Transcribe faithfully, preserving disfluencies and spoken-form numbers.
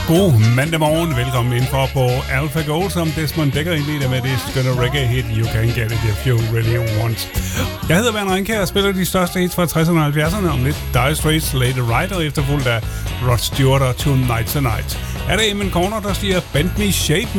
God mandag morgen. Velkommen indenfor på Alpha Gold, som Desmond Dekker indleder med det skønne reggae-hit You Can Get It If You Really Want. Jeg hedder Werner Ringkjær og spiller de største hits fra tresserne og halvfjerdserne om lidt Dire Straits, Lay the Rider, efterfulgt af Rod Stewart og Tonight's the Night. Er det Eamon Corner, der stiger Bend Me Shape